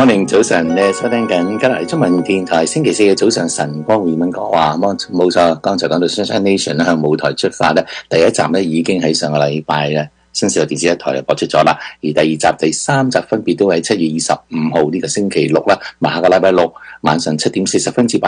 morning， 早晨，你收聽緊加拿大中文電台星期四嘅早上晨光匯文講話。冇錯，剛才講到 Sunshine Nation 向舞台出發咧，第一集咧已經喺上個禮拜咧新視台電視一台咧播出咗啦，而第二集、第三集分別都喺7月25號呢個星期六啦，下個禮拜六晚上7點40分至8